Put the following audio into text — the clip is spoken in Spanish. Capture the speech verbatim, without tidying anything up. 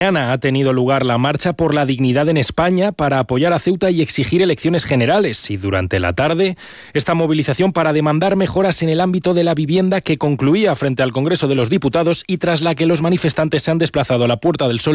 Mañana ha tenido lugar la marcha por la dignidad en España para apoyar a Ceuta y exigir elecciones generales. Y durante la tarde, esta movilización para demandar mejoras en el ámbito de la vivienda que concluía frente al Congreso de los Diputados y tras la que los manifestantes se han desplazado a la Puerta del Sol